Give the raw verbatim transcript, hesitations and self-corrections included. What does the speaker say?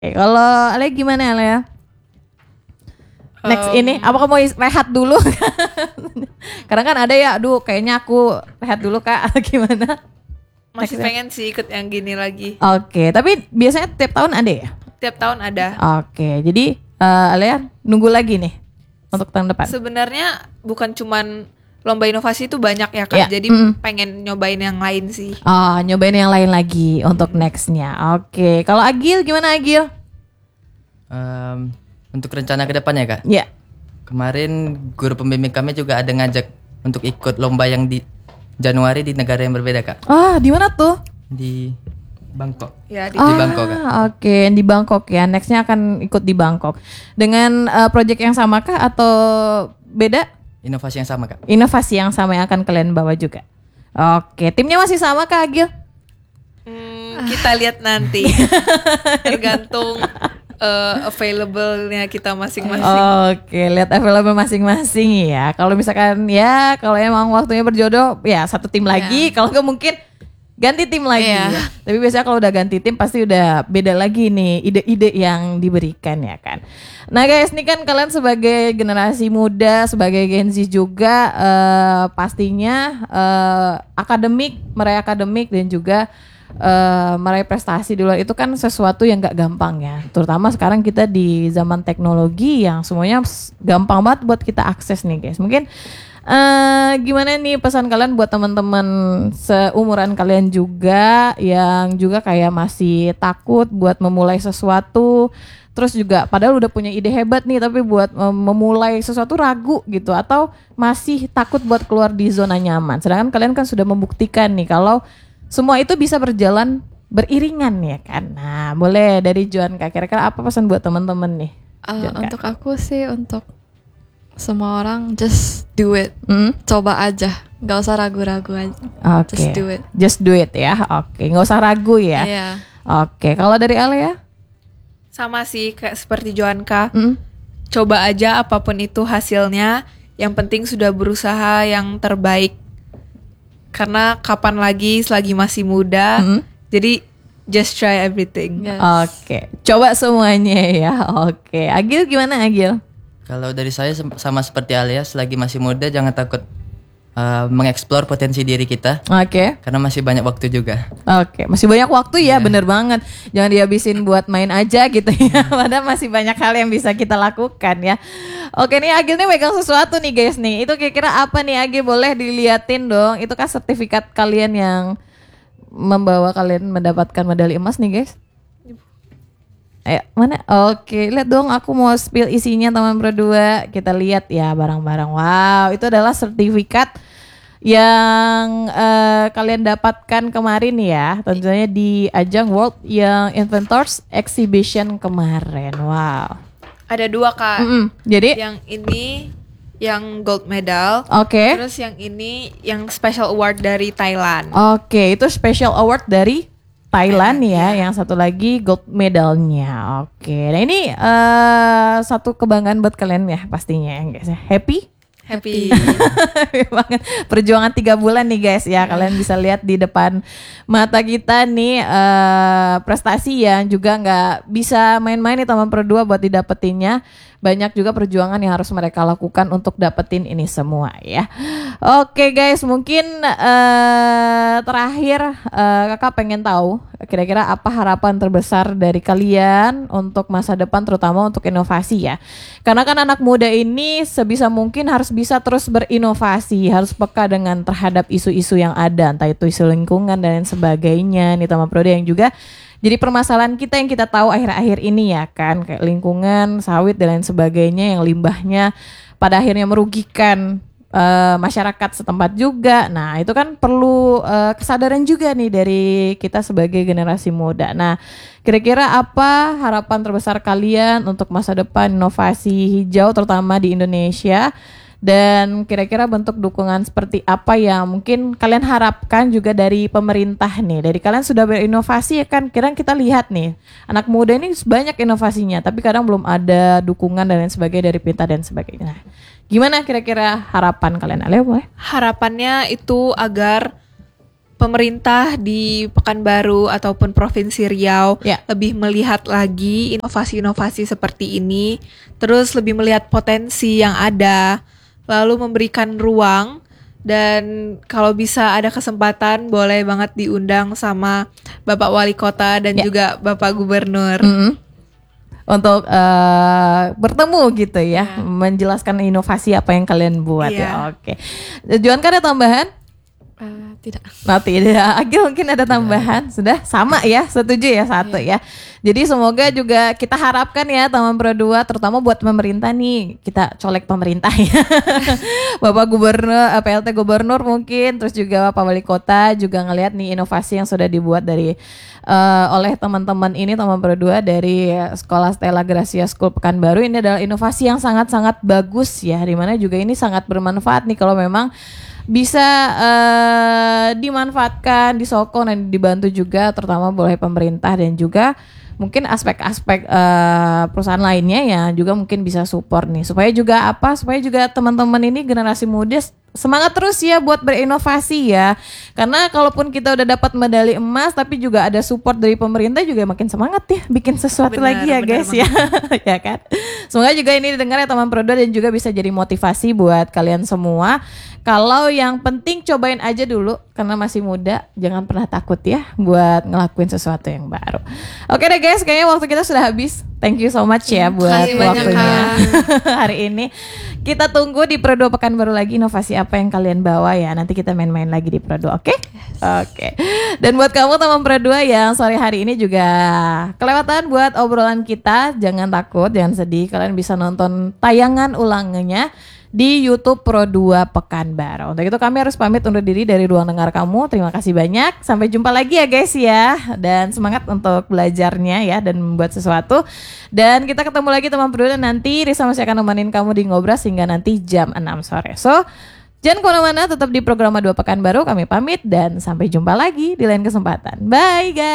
Oke, kalau Ale gimana Ale ya? Next Um, ini, apakah mau is- rehat dulu? Karena kan ada ya, aduh kayaknya aku rehat dulu Kak, gimana? Masih Next pengen sih ikut yang gini lagi. Oke, tapi biasanya tiap tahun ada ya? Tiap tahun ada. Oke, jadi uh, Alea nunggu lagi nih untuk tahun depan. Sebenarnya bukan cuman lomba inovasi itu banyak ya Kak. Ya, Jadi mm. pengen nyobain yang lain sih. Oh, nyobain yang lain lagi untuk nextnya. Oke, kalau Agil gimana Agil? Um, untuk rencana ke depannya Kak. Ya. Kemarin guru pembimbing kami juga ada ngajak untuk ikut lomba yang di Januari di negara yang berbeda Kak. Ah, di mana tuh? Di Bangkok. Ya di, Ah, di Bangkok Kak. Oke, di Bangkok ya. Nextnya akan ikut di Bangkok. Dengan uh, project yang sama kah atau beda? Inovasi yang sama Kak. Inovasi yang sama yang akan kalian bawa juga. Oke, timnya masih sama kah Agil? Hmm, kita lihat nanti. Tergantung uh, available-nya kita masing-masing. Oke, lihat available masing-masing ya. Kalau misalkan ya, kalau emang waktunya berjodoh, ya satu tim lagi. Kalau nggak mungkin ganti tim lagi. Iya. Ya. Tapi biasanya kalau udah ganti tim pasti udah beda lagi nih ide-ide yang diberikan ya kan. Nah guys, ini kan kalian sebagai generasi muda, sebagai Gen Z juga eh, pastinya eh, akademik, meraih akademik dan juga Uh, meraih prestasi di luar itu kan sesuatu yang gak gampang ya. Terutama sekarang kita di zaman teknologi yang semuanya gampang banget buat kita akses nih guys. Mungkin uh, gimana nih pesan kalian buat teman-teman seumuran kalian juga yang juga kayak masih takut buat memulai sesuatu. Terus juga padahal udah punya ide hebat nih tapi buat um, memulai sesuatu ragu gitu atau masih takut buat keluar di zona nyaman. Sedangkan kalian kan sudah membuktikan nih kalau semua itu bisa berjalan beriringan ya kan. Nah, boleh dari Joan Kak. Kira-kira apa pesan buat teman-teman nih? Uh, Joan, Kak. untuk aku sih untuk semua orang just do it. Hmm? Coba aja, nggak usah ragu-ragu aja. Oke. Just do it. Just do it ya. Oke, nggak usah ragu ya. Iya. Oke, kalau dari Ale ya? Sama sih kayak seperti Joanka. Hmm? Coba aja apapun itu hasilnya. Yang penting sudah berusaha yang terbaik. Karena kapan lagi selagi masih muda. Hmm? Jadi just try everything. Yes. Oke, coba semuanya ya. Oke, Agil gimana Agil? Kalau dari saya sem- sama seperti Alia, selagi masih muda jangan takut uh, mengeksplor potensi diri kita. Oke. Karena masih banyak waktu juga. Oke, masih banyak waktu ya, Iya. bener banget. Jangan dihabisin buat main aja gitu ya. Padahal masih banyak hal yang bisa kita lakukan ya. Oke nih Agil nih pegang sesuatu nih guys nih. Itu kira-kira apa nih Agil? Boleh diliatin dong. Itu kan sertifikat kalian yang membawa kalian mendapatkan medali emas nih guys. Ayo, mana? Oke, lihat dong aku mau spill isinya teman berdua. Kita lihat ya barang-barang. Wow, itu adalah sertifikat yang uh, kalian dapatkan kemarin ya, tentunya di ajang World Young Inventors Exhibition kemarin. Wow. Ada dua Kak. Mm-mm. Jadi, Yang ini yang gold medal. oke, Terus yang ini yang special award dari Thailand. oke itu special award dari Thailand Thailand, ya. ya. Yang satu lagi gold medalnya. Oke, nah ini uh, satu kebanggaan buat kalian ya pastinya, guys. Happy? Happy. Happy banget. Perjuangan tiga bulan nih guys ya. Kalian bisa lihat di depan mata kita nih uh, prestasi yang juga nggak bisa main-main nih teman berdua buat didapetinnya. Banyak juga perjuangan yang harus mereka lakukan untuk dapetin ini semua ya. Oke guys, mungkin uh, terakhir uh, kakak pengen tahu kira-kira apa harapan terbesar dari kalian untuk masa depan terutama untuk inovasi ya. Karena kan anak muda ini sebisa mungkin harus bisa terus berinovasi, harus peka dengan terhadap isu-isu yang ada, entah itu isu lingkungan dan lain sebagainya nih teman Prode yang juga jadi permasalahan kita yang kita tahu akhir-akhir ini ya kan, kayak lingkungan, sawit dan lain sebagainya yang limbahnya pada akhirnya merugikan uh, masyarakat setempat juga. Nah itu kan perlu uh, kesadaran juga nih dari kita sebagai generasi muda. Nah kira-kira apa harapan terbesar kalian untuk masa depan inovasi hijau terutama di Indonesia? Dan kira-kira bentuk dukungan seperti apa yang mungkin kalian harapkan juga dari pemerintah nih. Dari kalian sudah berinovasi ya kan, kira kita lihat nih anak muda ini banyak inovasinya, tapi kadang belum ada dukungan dan lain sebagainya dari pemerintah dan sebagainya. Nah, gimana kira-kira harapan kalian? Alea boleh? Harapannya itu agar pemerintah di Pekanbaru ataupun Provinsi Riau Ya. lebih melihat lagi inovasi-inovasi seperti ini, terus lebih melihat potensi yang ada, lalu memberikan ruang, dan kalau bisa ada kesempatan boleh banget diundang sama Bapak Wali Kota dan Ya. juga Bapak Gubernur. Mm-mm. Untuk eh, bertemu gitu ya, menjelaskan inovasi apa yang kalian buat Iya. ya. Oke. Juan kan ada tambahan? Eh, tidak. Nah, tidak. Agil mungkin ada tambahan. Sudah sama ya, setuju ya satu ya. Jadi semoga juga kita harapkan ya Taman Pro dua, terutama buat pemerintah nih, kita colek pemerintah ya. Bapak Gubernur, eh, P L T Gubernur mungkin, terus juga Bapak Wali Kota juga ngelihat nih inovasi yang sudah dibuat dari eh, oleh teman-teman ini Taman Pro dua dari Sekolah Stella Gracia School Pekanbaru. Ini adalah inovasi yang sangat-sangat bagus ya, dimana juga ini sangat bermanfaat nih kalau memang bisa eh, dimanfaatkan, disokong dan dibantu juga terutama oleh pemerintah dan juga mungkin aspek-aspek eh, perusahaan lainnya yang juga mungkin bisa support nih supaya juga apa supaya juga teman-teman ini generasi muda semangat terus ya buat berinovasi ya, karena kalaupun kita udah dapat medali emas tapi juga ada support dari pemerintah juga makin semangat ya bikin sesuatu Benar, lagi ya benar guys ya. Ya kan, semoga juga ini didengar ya teman Pro dua dan juga bisa jadi motivasi buat kalian semua. Kalau yang penting cobain aja dulu karena masih muda, jangan pernah takut ya buat ngelakuin sesuatu yang baru. Oke deh guys, kayaknya waktu kita sudah habis. Thank you so much ya buat kasih banyak, waktunya hari ini. Kita tunggu di Pro dua Pekanbaru lagi inovasi apa yang kalian bawa ya. Nanti kita main-main lagi di Pro dua, oke? Oke. Dan buat kamu teman Pro dua yang sore hari ini juga kelewatan buat obrolan kita, jangan takut, jangan sedih. Kalian bisa nonton tayangan ulangannya di YouTube Pro dua Pekanbaru. Untuk itu kami harus pamit undur diri dari ruang dengar kamu. Terima kasih banyak. Sampai jumpa lagi ya guys ya. Dan semangat untuk belajarnya ya dan membuat sesuatu. Dan kita ketemu lagi teman Pro dua nanti. Risa masih akan nemenin kamu di Ngobras hingga nanti jam enam sore. So, jangan kemana-mana, tetap di program dua Pekanbaru. Kami pamit dan sampai jumpa lagi di lain kesempatan. Bye guys.